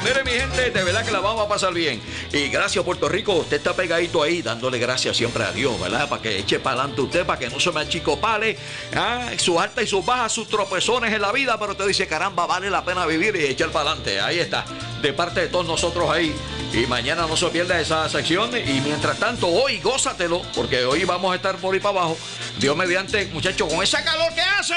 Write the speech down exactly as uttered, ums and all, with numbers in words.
Mire, mi gente, de verdad que la vamos a pasar bien. Y gracias, Puerto Rico. Usted está pegadito ahí, dándole gracias siempre a Dios, ¿verdad? Para que eche para adelante usted, para que no se me achicopale. ¿Ah? Sus altas y sus bajas, sus tropezones en la vida, pero usted dice, caramba, vale la pena vivir y echar para adelante. Ahí está, de parte de todos nosotros ahí. Y mañana no se pierda esa sección. Y mientras tanto, hoy gózatelo, porque hoy vamos a estar por ahí para abajo. Dios mediante, muchachos, con esa calor que hace.